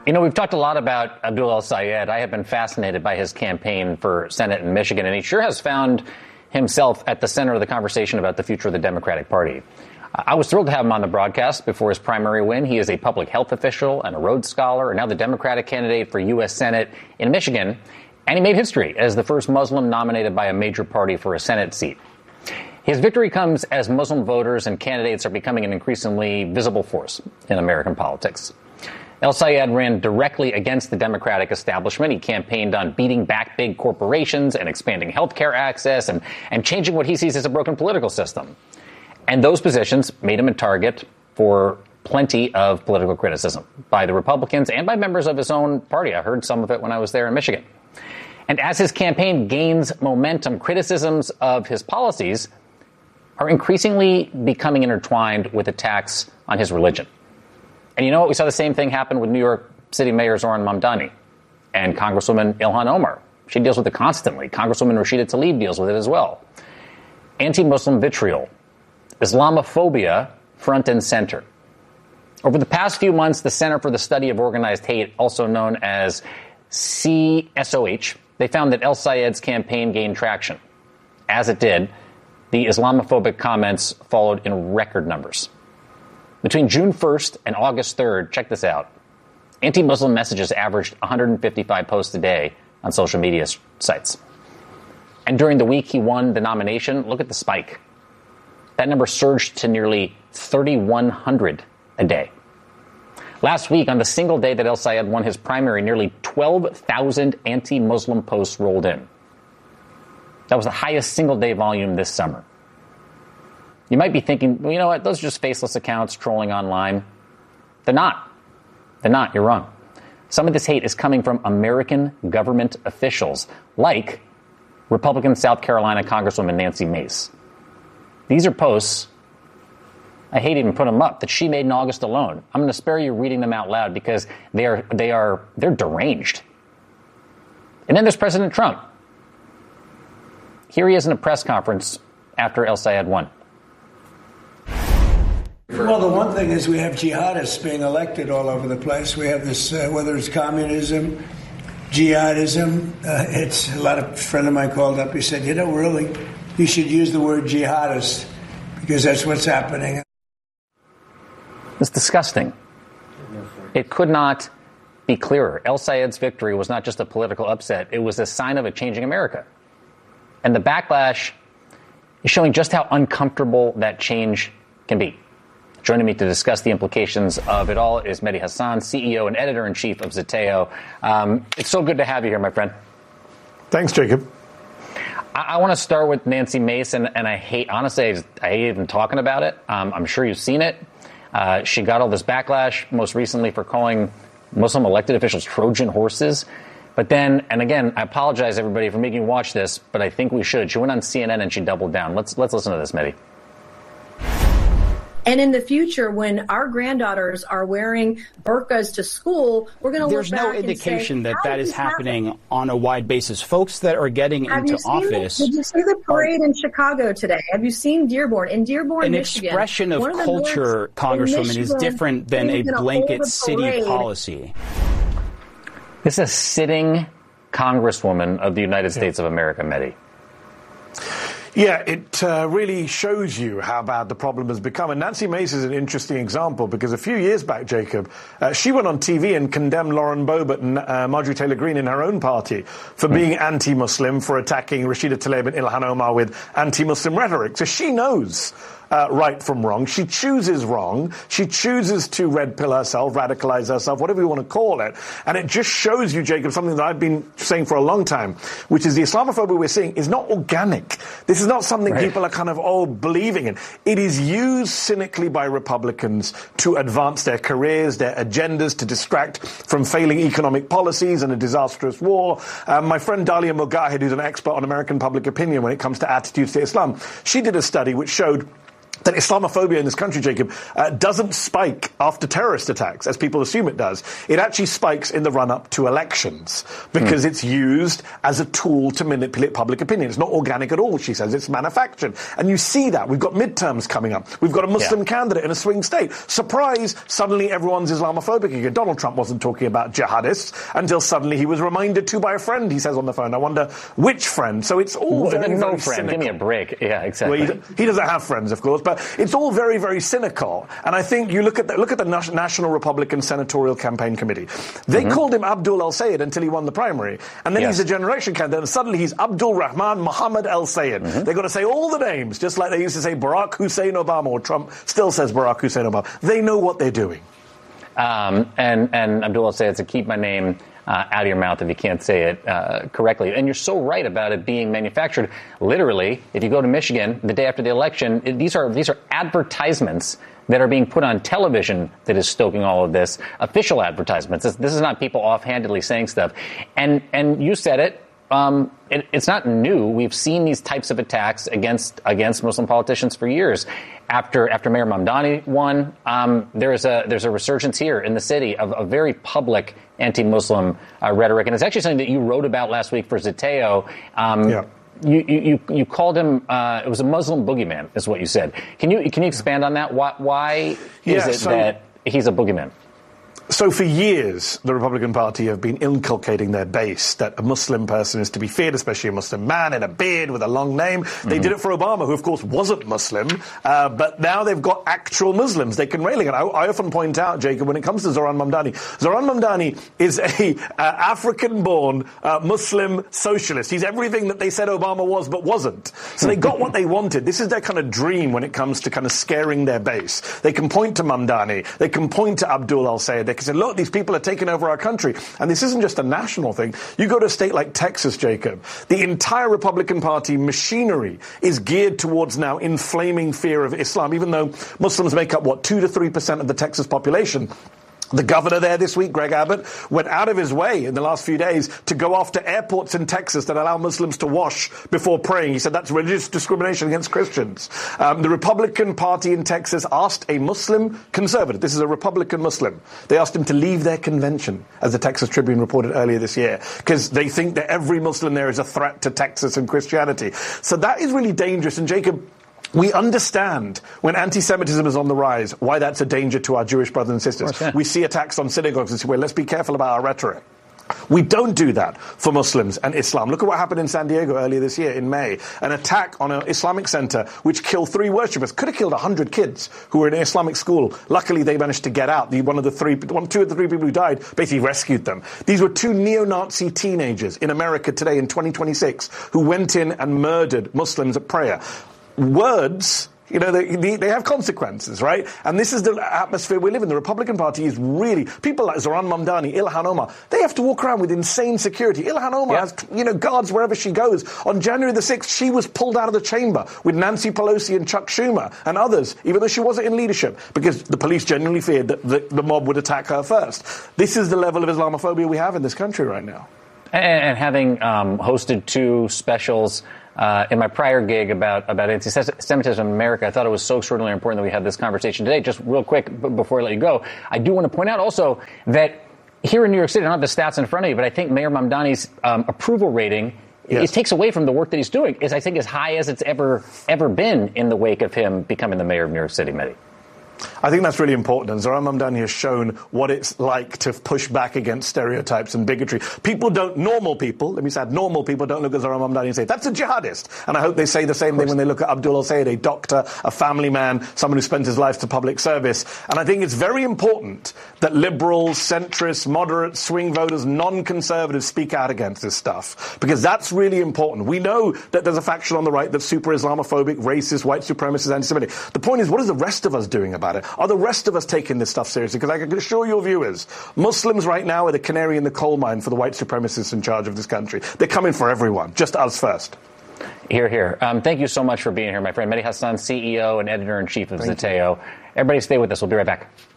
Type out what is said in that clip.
You know, we've talked a lot about Abdul El-Sayed. I have been fascinated by his campaign for Senate in Michigan, and he sure has found himself at the center of the conversation about the future of the Democratic Party. I was thrilled to have him on the broadcast before his primary win. He is a public health official and a Rhodes Scholar, and now the Democratic candidate for U.S. Senate in Michigan. And he made history as the first Muslim nominated by a major party for a Senate seat. His victory comes as Muslim voters and candidates are becoming an increasingly visible force in American politics. El-Sayed ran directly against the Democratic establishment. He campaigned on beating back big corporations and expanding health care access and changing what he sees as a broken political system. And those positions made him a target for plenty of political criticism by the Republicans and by members of his own party. I heard some of it when I was there in Michigan. And as his campaign gains momentum, criticisms of his policies are increasingly becoming intertwined with attacks on his religion. And you know what? We saw the same thing happen with New York City Mayor Zohran Mamdani and Congresswoman Ilhan Omar. She deals with it constantly. Congresswoman Rashida Tlaib deals with it as well. Anti-Muslim vitriol, Islamophobia front and center. Over the past few months, the Center for the Study of Organized Hate, also known as CSOH, they found that El-Sayed's campaign gained traction. As it did, the Islamophobic comments followed in record numbers. Between June 1st and August 3rd, check this out, anti-Muslim messages averaged 155 posts a day on social media sites. And during the week he won the nomination, look at the spike. That number surged to nearly 3,100 a day. Last week, on the single day that El-Sayed won his primary, nearly 12,000 anti-Muslim posts rolled in. That was the highest single-day volume this summer. You might be thinking, well, you know what, those are just faceless accounts trolling online. They're not. They're not. You're wrong. Some of this hate is coming from American government officials, like Republican South Carolina Congresswoman Nancy Mace. These are posts, I hate even putting them up, that she made in August alone. I'm going to spare you reading them out loud because they're deranged. And then there's President Trump. Here he is in a press conference after El-Sayed won. Well, the one thing is we have jihadists being elected all over the place. We have this, whether it's communism, jihadism. It's a friend of mine called up. He said, you know, really, you should use the word jihadist because that's what's happening. It's disgusting. It could not be clearer. El-Sayed's victory was not just a political upset. It was a sign of a changing America. And the backlash is showing just how uncomfortable that change can be. Joining me to discuss the implications of it all is Mehdi Hasan, CEO and editor-in-chief of Zeteo. It's so good to have you here, my friend. Thanks, Jacob. I want to start with Nancy Mace, and I hate even talking about it. I'm sure you've seen it. She got all this backlash, most recently for calling Muslim elected officials Trojan horses. But then, and again, I apologize, everybody, for making you watch this, but I think we should. She went on CNN and she doubled down. Let's listen to this, Mehdi. And in the future, when our granddaughters are wearing burqas to school, we're going to look back and say, there's no indication that is happening on a wide basis. Folks that are getting into office. Did you see the parade in Chicago today? Have you seen Dearborn? In Dearborn, Michigan. An expression of culture, Congresswoman, is different than a blanket city policy. This is a sitting Congresswoman of the United States of America, Mehdi. Yeah, it really shows you how bad the problem has become. And Nancy Mace is an interesting example because a few years back, Jacob, she went on TV and condemned Lauren Boebert and Marjorie Taylor Greene in her own party for being anti-Muslim, for attacking Rashida Tlaib and Ilhan Omar with anti-Muslim rhetoric. So she knows right from wrong. She chooses wrong. She chooses to red pill herself, radicalize herself, whatever you want to call it. And it just shows you, Jacob, something that I've been saying for a long time, which is the Islamophobia we're seeing is not organic. This is not something people are kind of all believing in. It is used cynically by Republicans to advance their careers, their agendas, to distract from failing economic policies and a disastrous war. My friend Dalia Mugahid, who's an expert on American public opinion when it comes to attitudes to Islam, she did a study which showed that Islamophobia in this country, Jacob, doesn't spike after terrorist attacks, as people assume it does. It actually spikes in the run-up to elections because it's used as a tool to manipulate public opinion. It's not organic at all, she says. It's manufactured. And you see that. We've got midterms coming up. We've got a Muslim candidate in a swing state. Surprise, suddenly everyone's Islamophobic again. Donald Trump wasn't talking about jihadists until suddenly he was reminded to by a friend, he says on the phone. I wonder which friend. So it's all very, no very friend. cynical. Give me a break. Yeah, exactly. Well, he doesn't have friends, of course, but it's all very, very cynical. And I think you look at the National Republican Senatorial Campaign Committee. They called him Abdul El-Sayed until he won the primary. And then he's a generation candidate, and suddenly he's Abdul Rahman Mohammed El-Sayed. They've got to say all the names, just like they used to say Barack Hussein Obama, or Trump still says Barack Hussein Obama. They know what they're doing. And Abdul El-Sayed, to keep my name out of your mouth if you can't say it correctly. And you're so right about it being manufactured. Literally, if you go to Michigan the day after the election, these are advertisements that are being put on television that is stoking all of this. Official advertisements. This is not people offhandedly saying stuff. And you said it. It's not new. We've seen these types of attacks against Muslim politicians for years. After Mayor Mamdani won, there's a resurgence here in the city of a very public anti-Muslim rhetoric, and it's actually something that you wrote about last week for Zeteo. You called him it was a Muslim boogeyman, is what you said. Can you expand on that? Why is it that he's a boogeyman? So for years, the Republican Party have been inculcating their base that a Muslim person is to be feared, especially a Muslim man in a beard with a long name. They did it for Obama, who, of course, wasn't Muslim. But now they've got actual Muslims they can rail against. I often point out, Jacob, when it comes to Zohran Mamdani is a African-born Muslim socialist. He's everything that they said Obama was but wasn't. So they got what they wanted. This is their kind of dream when it comes to kind of scaring their base. They can point to Mamdani. They can point to Abdul El-Sayed. They can say, look, these people are taking over our country. And this isn't just a national thing. You go to a state like Texas, Jacob, the entire Republican Party machinery is geared towards now inflaming fear of Islam, even though Muslims make up, 2 to 3% of the Texas population. The governor there this week, Greg Abbott, went out of his way in the last few days to go after airports in Texas that allow Muslims to wash before praying. He said that's religious discrimination against Christians. The Republican Party in Texas asked a Muslim conservative, this is a Republican Muslim, they asked him to leave their convention, as the Texas Tribune reported earlier this year, because they think that every Muslim there is a threat to Texas and Christianity. So that is really dangerous. And Jacob, we understand when anti-Semitism is on the rise, why that's a danger to our Jewish brothers and sisters. Course, yeah. We see attacks on synagogues and say, well, let's be careful about our rhetoric. We don't do that for Muslims and Islam. Look at what happened in San Diego earlier this year in May. An attack on an Islamic center which killed 3 worshippers. Could have killed 100 kids who were in an Islamic school. Luckily, they managed to get out. 2 of the 3 people who died basically rescued them. These were 2 neo-Nazi teenagers in America today in 2026 who went in and murdered Muslims at prayer. Words, they have consequences, right? And this is the atmosphere we live in. The Republican Party is really, people like Zohran Mamdani, Ilhan Omar, they have to walk around with insane security. Ilhan Omar has, guards wherever she goes. On January the 6th, she was pulled out of the chamber with Nancy Pelosi and Chuck Schumer and others, even though she wasn't in leadership, because the police genuinely feared that the mob would attack her first. This is the level of Islamophobia we have in this country right now. And having hosted 2 specials in my prior gig about anti-Semitism in America, I thought it was so extraordinarily important that we had this conversation today. Just real quick before I let you go, I do want to point out also that here in New York City, I don't have the stats in front of you, but I think Mayor Mamdani's approval rating, it takes away from the work that he's doing, is I think as high as it's ever been in the wake of him becoming the mayor of New York City, Mehdi. I think that's really important, and Zohran Mamdani has shown what it's like to push back against stereotypes and bigotry. Normal people don't look at Zohran Mamdani and say, that's a jihadist. And I hope they say the same thing when they look at Abdul El-Sayed, a doctor, a family man, someone who spent his life to public service. And I think it's very important that liberals, centrists, moderates, swing voters, non-conservatives speak out against this stuff, because that's really important. We know that there's a faction on the right that's super Islamophobic, racist, white supremacist, anti-Semitic. The point is, what is the rest of us doing about it? Are the rest of us taking this stuff seriously? Because I can assure your viewers, Muslims right now are the canary in the coal mine for the white supremacists in charge of this country. They're coming for everyone, just us first. Hear, hear. Thank you so much for being here, my friend. Mehdi Hasan, CEO and editor-in-chief of Zeteo. Everybody stay with us. We'll be right back.